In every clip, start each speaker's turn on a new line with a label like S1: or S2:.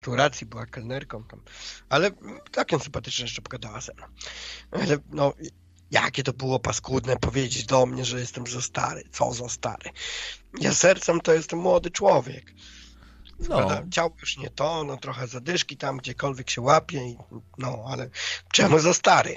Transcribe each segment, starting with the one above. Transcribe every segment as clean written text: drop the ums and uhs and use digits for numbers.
S1: restauracji, była kelnerką tam. Ale całkiem sympatycznie jeszcze pogadała ze mną. Ale no, jakie to było paskudne powiedzieć do mnie, że jestem za stary. Co za stary? Ja sercem to jestem młody człowiek.
S2: No.
S1: Ciało już nie to, no trochę zadyszki tam, gdziekolwiek się łapie, no ale czemu za stary?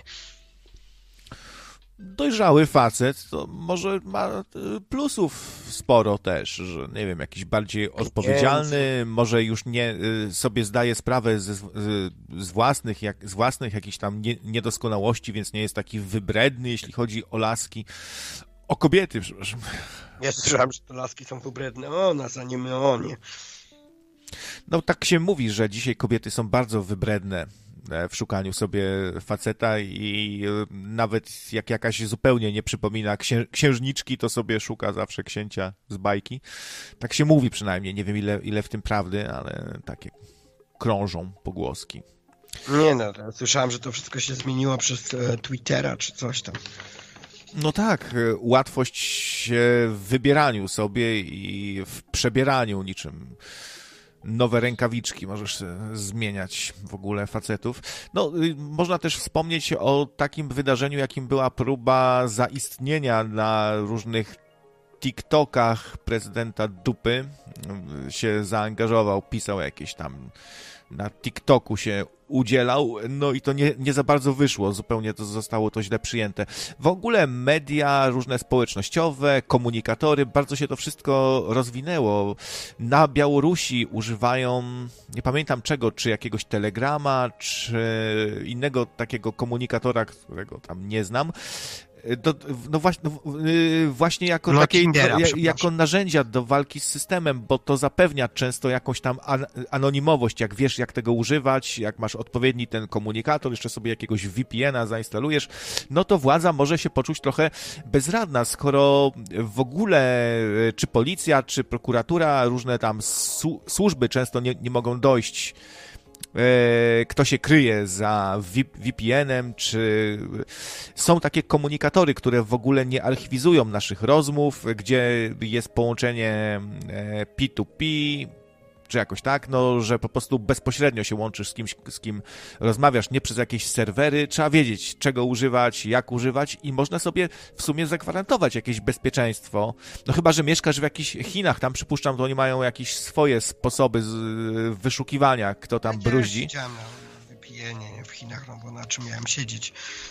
S2: Dojrzały facet to może ma plusów sporo też, że nie wiem, jakiś bardziej odpowiedzialny, może już nie sobie zdaje sprawę z własnych jakichś tam niedoskonałości, więc nie jest taki wybredny, jeśli chodzi o laski. O kobiety, przepraszam.
S1: Ja słyszałem, że te laski są wybredne. Ona, zanim nie.
S2: No tak się mówi, że dzisiaj kobiety są bardzo wybredne w szukaniu sobie faceta i nawet jak jakaś zupełnie nie przypomina księżniczki, to sobie szuka zawsze księcia z bajki. Tak się mówi przynajmniej, nie wiem ile w tym prawdy, ale takie krążą pogłoski.
S1: Nie no, słyszałem, że to wszystko się zmieniło przez Twittera czy coś tam.
S2: No tak, łatwość w wybieraniu sobie i w przebieraniu niczym. Nowe rękawiczki, możesz zmieniać w ogóle facetów. No, można też wspomnieć o takim wydarzeniu, jakim była próba zaistnienia na różnych TikTokach prezydenta Dupy. Się zaangażował, pisał jakieś tam na TikToku się udzielał, no i to nie za bardzo wyszło, zupełnie to zostało to źle przyjęte. W ogóle media, różne społecznościowe, komunikatory, bardzo się to wszystko rozwinęło. Na Białorusi używają, nie pamiętam czego, czy jakiegoś Telegrama, czy innego takiego komunikatora, którego tam nie znam, właśnie jako
S1: no,
S2: takie,
S1: Tindera,
S2: jako narzędzia do walki z systemem, bo to zapewnia często jakąś tam anonimowość, jak wiesz, jak tego używać, jak masz odpowiedni ten komunikator, jeszcze sobie jakiegoś VPN-a zainstalujesz, no to władza może się poczuć trochę bezradna, skoro w ogóle czy policja, czy prokuratura, różne tam służby często nie mogą dojść, kto się kryje za VPN-em, czy są takie komunikatory, które w ogóle nie archiwizują naszych rozmów, gdzie jest połączenie P2P, czy jakoś tak, no, że po prostu bezpośrednio się łączysz z kimś, z kim rozmawiasz, nie przez jakieś serwery, trzeba wiedzieć, czego używać, jak używać i można sobie w sumie zagwarantować jakieś bezpieczeństwo. No chyba, że mieszkasz w jakichś Chinach, tam przypuszczam, to oni mają jakieś swoje sposoby wyszukiwania, kto tam bruździ.
S1: Ja siedziałem na VPN-ie w Chinach, no bo na czym miałem siedzieć?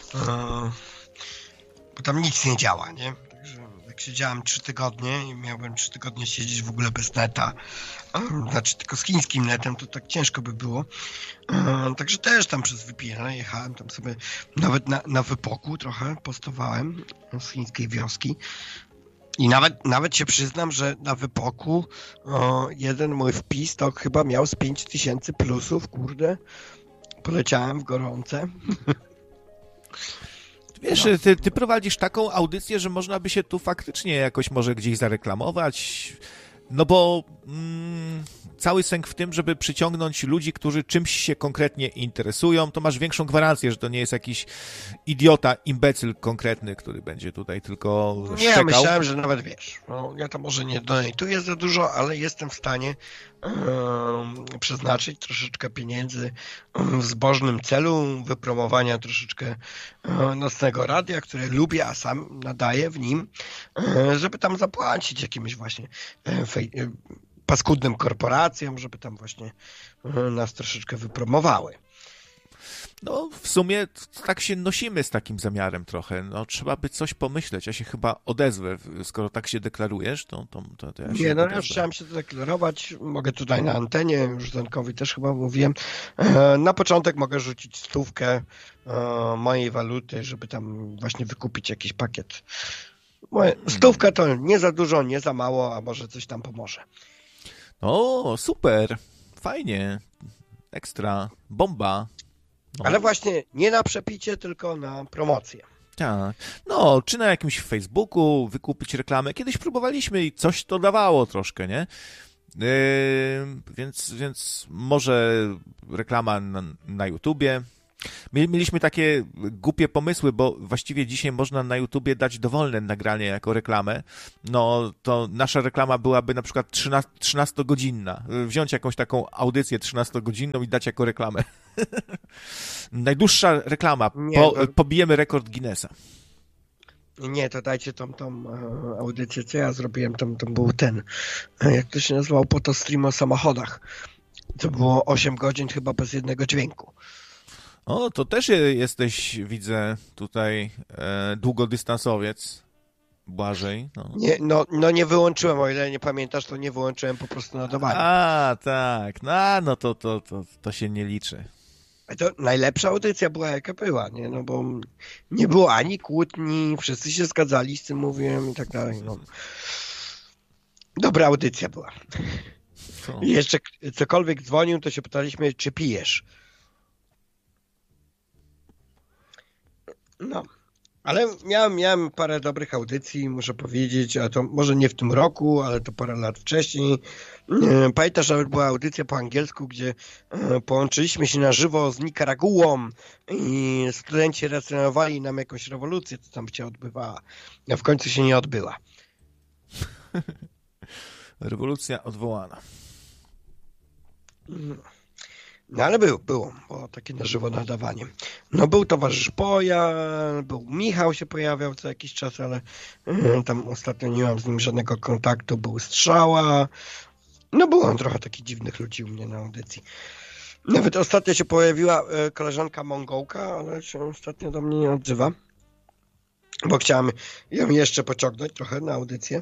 S1: Bo tam nic nie działa, nie? Także jak siedziałem 3 tygodnie i miałbym 3 tygodnie siedzieć w ogóle bez neta, znaczy tylko z chińskim netem, to tak ciężko by było. Także też tam przez VPN jechałem, tam sobie nawet na Wypoku trochę postowałem z chińskiej wioski. I nawet się przyznam, że na Wypoku jeden mój wpis to chyba miał z 5000 plusów, kurde. Poleciałem w gorące.
S2: Wiesz, ty prowadzisz taką audycję, że można by się tu faktycznie jakoś może gdzieś zareklamować, no bo cały sęk w tym, żeby przyciągnąć ludzi, którzy czymś się konkretnie interesują, to masz większą gwarancję, że to nie jest jakiś idiota, imbecyl konkretny, który będzie tutaj tylko szczekał.
S1: Nie, myślałem, że nawet wiesz, no, ja to może nie donatuję za dużo, ale jestem w stanie przeznaczyć troszeczkę pieniędzy w zbożnym celu wypromowania troszeczkę nocnego radia, które lubię, a sam nadaję w nim, żeby tam zapłacić jakimś właśnie paskudnym korporacjom, żeby tam właśnie nas troszeczkę wypromowały.
S2: No, w sumie tak się nosimy z takim zamiarem trochę. No, trzeba by coś pomyśleć. Ja się chyba odezwę, skoro tak się deklarujesz, to ja się
S1: Nie, no
S2: odezwę.
S1: ja już chciałem się zadeklarować. Mogę tutaj na antenie, już Zenkowi też chyba mówiłem. Na początek mogę rzucić 100 mojej waluty, żeby tam właśnie wykupić jakiś pakiet. 100 to nie za dużo, nie za mało, a może coś tam pomoże.
S2: O, super, fajnie, ekstra, bomba. No.
S1: Ale właśnie nie na przepicie, tylko na promocję.
S2: Tak. No, czy na jakimś Facebooku wykupić reklamę. Kiedyś próbowaliśmy i coś to dawało troszkę, nie? Więc może reklama na YouTubie. Mieliśmy takie głupie pomysły, bo właściwie dzisiaj można na YouTubie dać dowolne nagranie jako reklamę. No to nasza reklama byłaby na przykład 13-godzinna. Wziąć jakąś taką audycję 13-godzinną i dać jako reklamę. Najdłuższa reklama. Pobijemy rekord Guinnessa.
S1: Nie, to dajcie tą audycję, co ja zrobiłem, to był ten, jak to się nazywał, po to stream o samochodach. To było 8 godzin chyba bez jednego dźwięku.
S2: O, to też jesteś, widzę, tutaj długodystansowiec, Błażej. No.
S1: Nie, nie wyłączyłem, o ile nie pamiętasz, to nie wyłączyłem po prostu nadawania.
S2: A, tak, no to się nie liczy.
S1: To najlepsza audycja była, jaka była, nie? No bo nie było ani kłótni, wszyscy się zgadzali z tym, mówiłem i tak dalej. No. Dobra audycja była. I jeszcze cokolwiek dzwonił, to się pytaliśmy, czy pijesz. No, ale miałem parę dobrych audycji, muszę powiedzieć, a to może nie w tym roku, ale to parę lat wcześniej. Pamiętasz, że była audycja po angielsku, gdzie połączyliśmy się na żywo z Nikaraguą i studenci relacjonowali nam jakąś rewolucję, co tam się odbywała, a w końcu się nie odbyła.
S2: Rewolucja odwołana.
S1: No ale było takie na żywo nadawanie. No był towarzysz Poja, był Michał się pojawiał co jakiś czas, ale tam ostatnio nie mam z nim żadnego kontaktu, był Strzała. No było trochę takich dziwnych ludzi u mnie na audycji. Nawet ostatnio się pojawiła koleżanka Mongołka, ale się ostatnio do mnie nie odzywa, bo chciałem ją jeszcze pociągnąć trochę na audycję.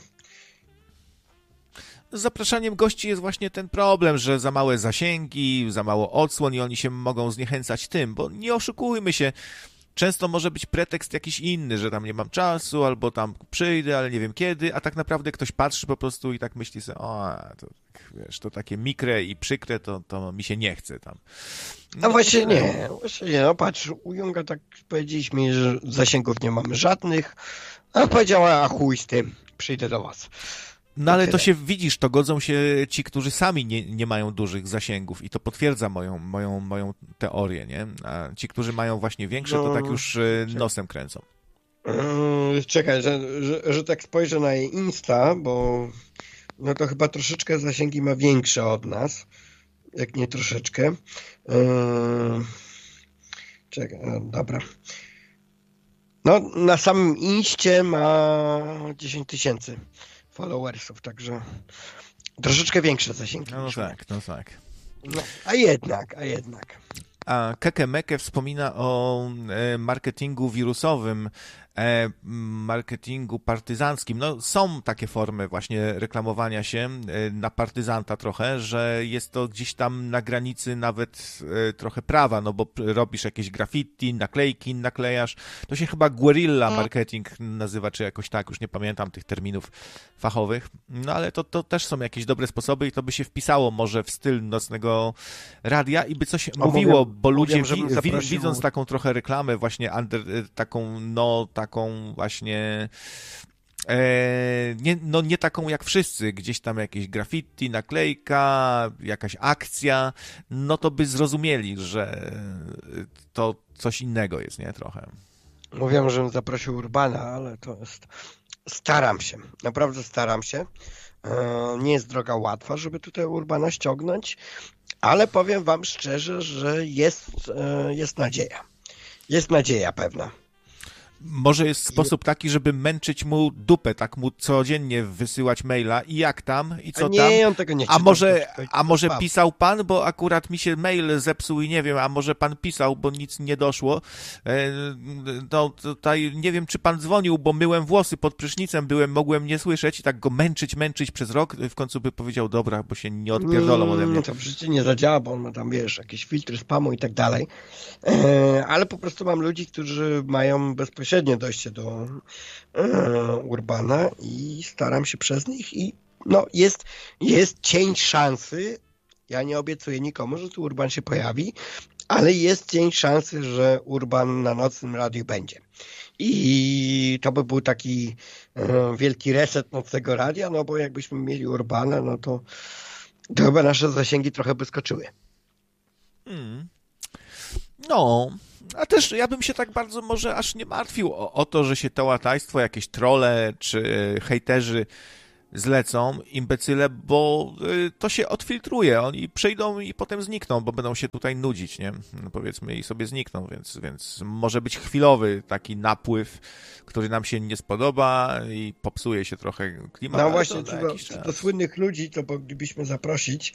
S2: Z zapraszaniem gości jest właśnie ten problem, że za małe zasięgi, za mało odsłon i oni się mogą zniechęcać tym, bo nie oszukujmy się, często może być pretekst jakiś inny, że tam nie mam czasu, albo tam przyjdę, ale nie wiem kiedy, a tak naprawdę ktoś patrzy po prostu i tak myśli sobie, to wiesz, to takie mikre i przykre, to mi się nie chce tam.
S1: No właśnie nie, no patrz, u Junga tak powiedzieliśmy, że zasięgów nie mamy żadnych, a powiedziała, a chuj z tym, przyjdę do was.
S2: No ale to się, widzisz, to godzą się ci, którzy sami nie mają dużych zasięgów i to potwierdza moją teorię, nie? A ci, którzy mają właśnie większe, to tak już nosem kręcą.
S1: Czekaj, że tak spojrzę na jej Insta, bo no to chyba troszeczkę zasięgi ma większe od nas, jak nie troszeczkę. Czekaj, dobra. No na samym Instie ma 10 000 followersów, także troszeczkę większe zasięgi.
S2: No tak.
S1: No, a jednak.
S2: A Kekemeke wspomina o marketingu wirusowym, marketingu partyzanckim. No, są takie formy właśnie reklamowania się na partyzanta trochę, że jest to gdzieś tam na granicy nawet trochę prawa, no bo robisz jakieś graffiti, naklejki naklejasz. To się chyba guerrilla marketing nazywa, czy jakoś tak, już nie pamiętam tych terminów fachowych. No ale to też są jakieś dobre sposoby i to by się wpisało może w styl nocnego radia i by coś mówiło, bo ludzie widząc taką trochę reklamę właśnie taką właśnie nie taką jak wszyscy, gdzieś tam jakieś graffiti, naklejka, jakaś akcja, no to by zrozumieli, że to coś innego jest, nie? Trochę.
S1: Mówiłem, żebym zaprosił Urbana, ale to jest... Staram się, naprawdę staram się. Nie jest droga łatwa, żeby tutaj Urbana ściągnąć, ale powiem wam szczerze, że jest nadzieja. Jest nadzieja pewna.
S2: Może jest sposób taki, żeby męczyć mu dupę, tak mu codziennie wysyłać maila i jak tam, i co tam.
S1: On tego nie chce.
S2: A może pisał pan, bo akurat mi się mail zepsuł i nie wiem, a może pan pisał, bo nic nie doszło. No tutaj nie wiem, czy pan dzwonił, bo myłem włosy pod prysznicem, mogłem nie słyszeć i tak go męczyć przez rok. W końcu by powiedział, dobra, bo się nie odpierdolą ode mnie.
S1: To w życiu nie zadziała, bo on ma tam, wiesz, jakieś filtry spamu i tak dalej. Ale po prostu mam ludzi, którzy mają bezpośrednie dojście do Urbana i staram się przez nich i no jest cień szansy, ja nie obiecuję nikomu, że tu Urban się pojawi, ale jest cień szansy, że Urban na nocnym radiu będzie. I to by był taki wielki reset nocnego radia, no bo jakbyśmy mieli Urbana, no to chyba nasze zasięgi trochę by skoczyły.
S2: No, A też ja bym się tak bardzo może aż nie martwił o to, że się to łatajstwo, jakieś trolle czy hejterzy zlecą, imbecyle, bo to się odfiltruje. Oni przyjdą i potem znikną, bo będą się tutaj nudzić, nie? No powiedzmy i sobie znikną, więc może być chwilowy taki napływ, który nam się nie spodoba i popsuje się trochę klimat.
S1: No właśnie, do słynnych ludzi to moglibyśmy zaprosić.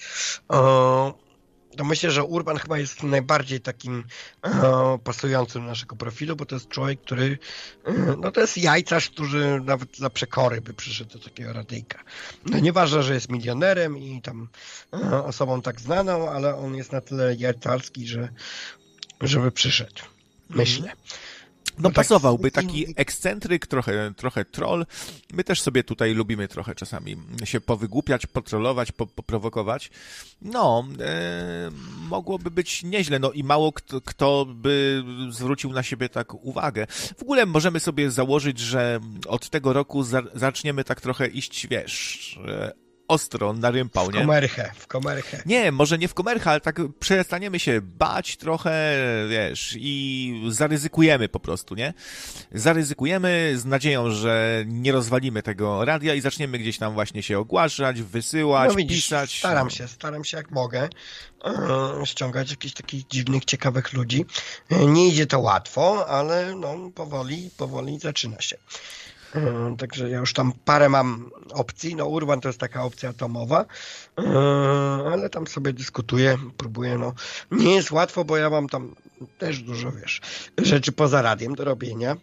S1: To myślę, że Urban chyba jest najbardziej takim pasującym do naszego profilu, bo to jest człowiek, który no to jest jajcarz, który nawet za przekory by przyszedł do takiego radyjka. No nieważne, że jest milionerem i tam osobą tak znaną, ale on jest na tyle jajcarski, żeby przyszedł. Myślę.
S2: No pasowałby taki ekscentryk, trochę troll. My też sobie tutaj lubimy trochę czasami się powygłupiać, potrollować, poprowokować. No, mogłoby być nieźle. No i mało kto by zwrócił na siebie tak uwagę. W ogóle możemy sobie założyć, że od tego roku zaczniemy tak trochę iść, wiesz, ostro na rympał, nie?
S1: W komerchę.
S2: Nie, może nie w komerchę, ale tak przestaniemy się bać trochę, wiesz, i zaryzykujemy po prostu, nie? Zaryzykujemy z nadzieją, że nie rozwalimy tego radia i zaczniemy gdzieś tam właśnie się ogłaszać, wysyłać,
S1: no widzisz,
S2: pisać.
S1: Staram się jak mogę ściągać jakichś takich dziwnych, ciekawych ludzi. Nie idzie to łatwo, ale no powoli zaczyna się. Także ja już tam parę mam opcji. No Urban to jest taka opcja atomowa, ale tam sobie dyskutuję, próbuję. No nie jest łatwo, bo ja mam tam też dużo, wiesz, rzeczy poza radiem do robienia.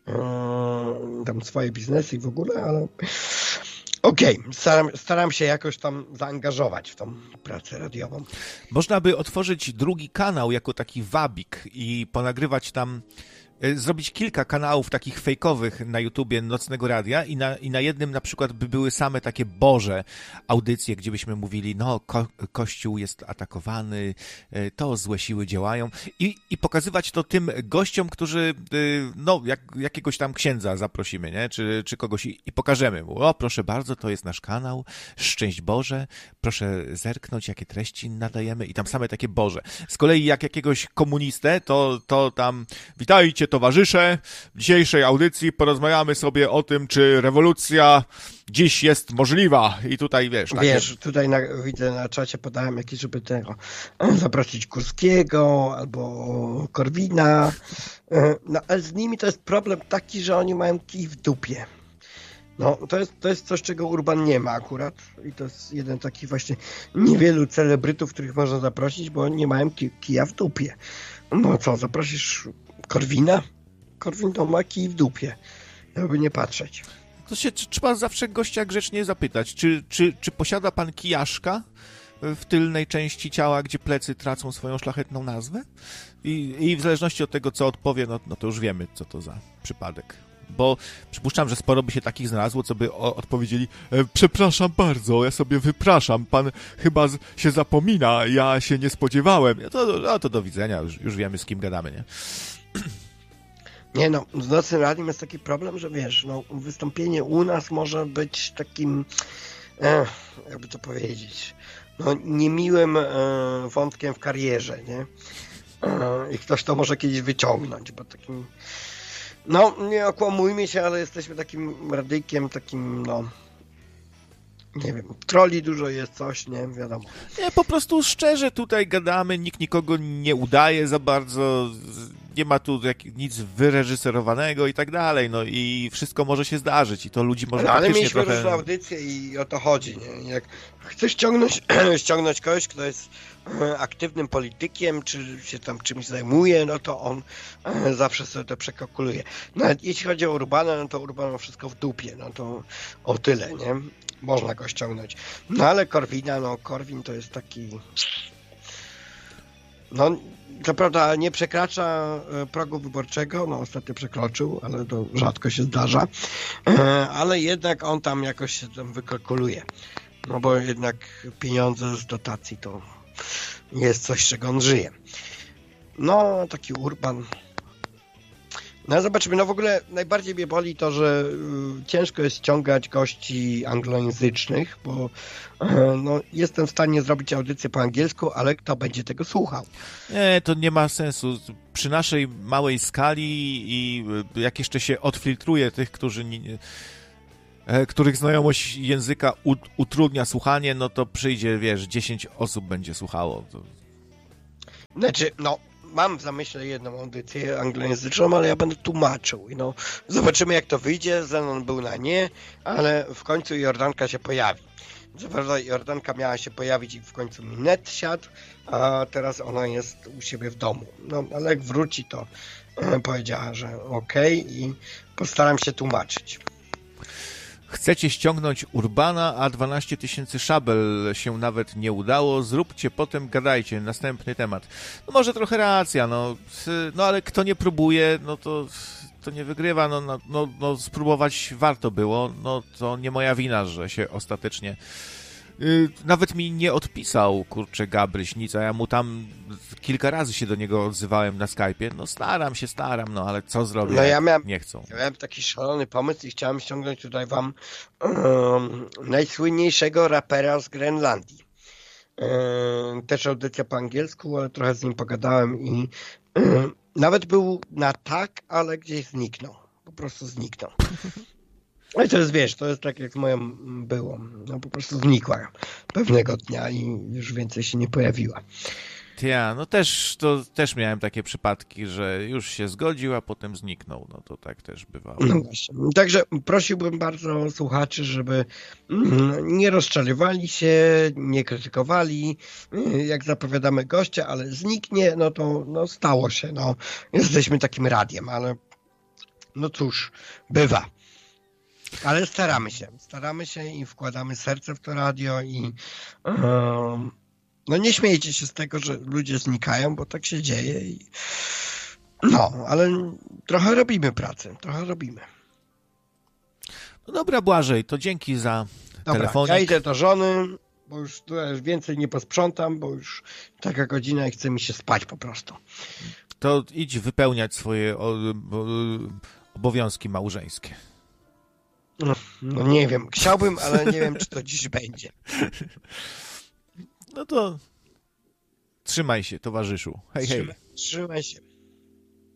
S1: Tam swoje biznesy i w ogóle, ale okej, staram się jakoś tam zaangażować w tą pracę radiową.
S2: Można by otworzyć drugi kanał jako taki wabik i ponagrywać tam, zrobić kilka kanałów takich fejkowych na YouTubie Nocnego Radia i na jednym na przykład by były same takie Boże audycje, gdzie byśmy mówili, no Kościół jest atakowany, to złe siły działają i pokazywać to tym gościom, którzy, no jakiegoś tam księdza zaprosimy, nie? Czy kogoś i pokażemy mu, o proszę bardzo, to jest nasz kanał, szczęść Boże, proszę zerknąć, jakie treści nadajemy i tam same takie Boże. Z kolei jak jakiegoś komunistę, to tam witajcie towarzysze, w dzisiejszej audycji porozmawiamy sobie o tym, czy rewolucja dziś jest możliwa. I tutaj wiesz...
S1: Wiesz, tutaj widzę na czacie, podałem jakieś, żeby tego zaprosić Kurskiego albo Korwina. No ale z nimi to jest problem taki, że oni mają kij w dupie. No, to jest coś, czego Urban nie ma akurat i to jest jeden takich właśnie niewielu celebrytów, których można zaprosić, bo oni nie mają kija w dupie. No co, zaprosisz Korwina? Korwin to ma kij w dupie, jakby nie patrzeć.
S2: To się trzeba zawsze gościa grzecznie zapytać, czy posiada pan kijaszka w tylnej części ciała, gdzie plecy tracą swoją szlachetną nazwę? I w zależności od tego, co odpowie, no to już wiemy, co to za przypadek. Bo przypuszczam, że sporo by się takich znalazło, co by odpowiedzieli, przepraszam bardzo, ja sobie wypraszam, pan chyba się zapomina, ja się nie spodziewałem. To do widzenia, już wiemy, z kim gadamy, nie?
S1: Nie no, z Nocnym Radiem jest taki problem, że wiesz, no wystąpienie u nas może być takim, jakby to powiedzieć, no niemiłym wątkiem w karierze, nie? I ktoś to może kiedyś wyciągnąć, bo takim, no nie okłamujmy się, ale jesteśmy takim radyjkiem, takim, no nie wiem, trolli dużo jest, coś, nie wiadomo.
S2: Nie, po prostu szczerze tutaj gadamy, nikt nikogo nie udaje za bardzo, nie ma tu nic wyreżyserowanego i tak dalej, no i wszystko może się zdarzyć i to ludzi może
S1: ale mieliśmy
S2: trochę...
S1: różne audycje i o to chodzi, nie? Jak chcesz ściągnąć kogoś, kto jest aktywnym politykiem, czy się tam czymś zajmuje, no to on zawsze sobie to przekalkuluje. Nawet jeśli chodzi o Urbana, no to Urban ma wszystko w dupie, no to o tyle, nie? Można go ściągnąć. No ale Korwina, no Korwin to jest taki... No, co prawda nie przekracza progu wyborczego, no ostatnio przekroczył, ale to rzadko się zdarza, ale jednak on tam jakoś się tam wykalkuluje. No bo jednak pieniądze z dotacji to jest coś, z czego on żyje. No, taki Urban... No zobaczymy, no w ogóle najbardziej mnie boli to, że ciężko jest ściągać gości anglojęzycznych, bo no, jestem w stanie zrobić audycję po angielsku, ale kto będzie tego słuchał?
S2: Nie, to nie ma sensu. Przy naszej małej skali i jak jeszcze się odfiltruje tych, których znajomość języka utrudnia słuchanie, no to przyjdzie, 10 osób będzie słuchało.
S1: Znaczy, no, mam w zamyśle jedną audycję anglojęzyczną, ale ja będę tłumaczył. No, zobaczymy jak to wyjdzie. Zenon był na nie, ale w końcu Jordanka się pojawi. Co prawda Jordanka miała się pojawić i w końcu mi net siadł, a teraz ona jest u siebie w domu. No, ale jak wróci, to powiedziała, że okej, i postaram się tłumaczyć.
S2: Chcecie ściągnąć Urbana, a 12 000 szabel się nawet nie udało. Zróbcie, potem gadajcie. Następny temat. No może trochę racja, no ale kto nie próbuje, no to nie wygrywa. No spróbować warto było. No to nie moja wina, że się ostatecznie... Nawet mi nie odpisał, kurczę, Gabryś, nic, a ja mu tam kilka razy się do niego odzywałem na Skype'ie. No staram, no ale co zrobię,
S1: no
S2: nie chcą.
S1: Ja miałem taki szalony pomysł i chciałem ściągnąć tutaj wam najsłynniejszego rapera z Grenlandii. Też audycja po angielsku, ale trochę z nim pogadałem i nawet był na tak, ale gdzieś zniknął. Po prostu zniknął. No i to jest, to jest tak jak z moją byłą. No po prostu znikła pewnego dnia i już więcej się nie pojawiła.
S2: Ja, no też miałem takie przypadki, że już się zgodził, a potem zniknął. No to tak też bywało.
S1: No właśnie. Także prosiłbym bardzo słuchaczy, żeby nie rozczarowali się, nie krytykowali, jak zapowiadamy gościa, ale zniknie, no to stało się. No, jesteśmy takim radiem, ale no cóż, bywa. Ale staramy się i wkładamy serce w to radio i no nie śmiejcie się z tego, że ludzie znikają, bo tak się dzieje i ale trochę robimy pracę,
S2: No dobra, Błażej, to dzięki za telefonik.
S1: Ja idę do żony, bo już więcej nie posprzątam, bo już taka godzina i chce mi się spać po prostu.
S2: To idź wypełniać swoje obowiązki małżeńskie.
S1: No nie wiem, chciałbym, ale nie wiem, czy to dziś będzie.
S2: No to trzymaj się, towarzyszu. Hej, hej.
S1: Trzymaj się.